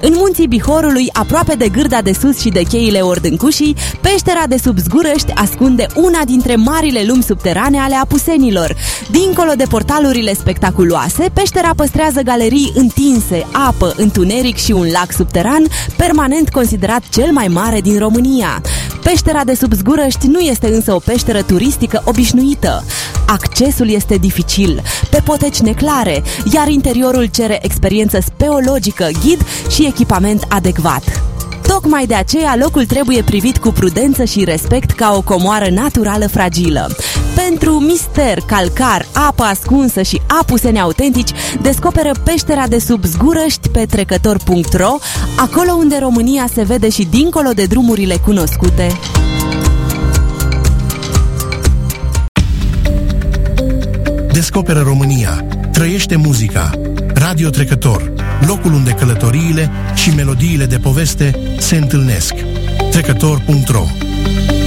În munții Bihorului, aproape de Gârda de Sus și de cheile Ordâncușii, peștera de sub Zgurăști ascunde una dintre marile lumi subterane ale apusenilor. Dincolo de portalurile spectaculoase, peștera păstrează galerii întinse, apă, întuneric și un lac subteran, permanent considerat cel mai mare din România. Peștera de sub Zgurăști nu este însă o peșteră turistică obișnuită. Accesul este dificil, pe poteci neclare, iar interiorul cere experiență speologică, ghid și echipament adecvat. Tocmai de aceea locul trebuie privit cu prudență și respect ca o comoară naturală fragilă. Pentru mister, calcar, apă ascunsă și apuseni autentici, descoperă peștera de sub Zgurăști pe trecător.ro, acolo unde România se vede și dincolo de drumurile cunoscute. Descoperă România. Trăiește muzica. Radio Trecător. Locul unde călătoriile și melodiile de poveste se întâlnesc. Trecător.ro.